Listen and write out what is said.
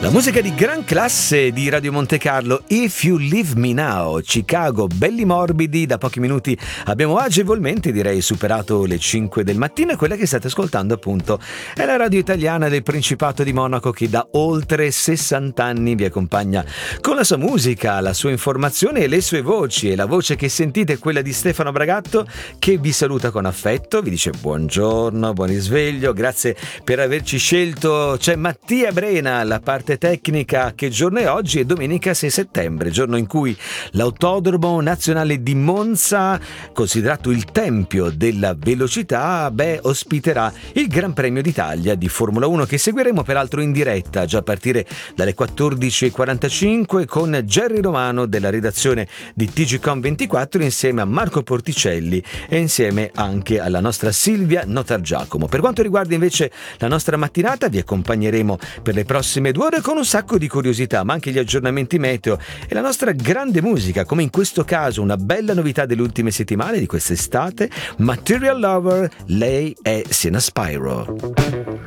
La musica di gran classe di Radio Monte Carlo, If You Leave Me Now, Chicago, belli morbidi. Da pochi minuti abbiamo agevolmente, direi, superato le 5 del mattino, e quella che state ascoltando appunto è la radio italiana del Principato di Monaco, che da oltre 60 anni vi accompagna con la sua musica, la sua informazione e le sue voci. E la voce che sentite è quella di Stefano Bragatto, che vi saluta con affetto, vi dice buongiorno, buon risveglio, grazie per averci scelto. C'è Mattia Brena alla parte tecnica. Che giorno è oggi? È domenica 6 settembre, giorno in cui l'Autodromo Nazionale di Monza, considerato il tempio della velocità, ospiterà il Gran Premio d'Italia di Formula 1, che seguiremo peraltro in diretta già a partire dalle 14.45 con Gerry Romano della redazione di TGcom24, insieme a Marco Porticelli e insieme anche alla nostra Silvia Notargiacomo. Per quanto riguarda invece la nostra mattinata, vi accompagneremo per le prossime 2 ore con un sacco di curiosità, ma anche gli aggiornamenti meteo e la nostra grande musica, come in questo caso una bella novità delle ultime settimane di quest'estate, Material Lover, lei è Sina Spyro.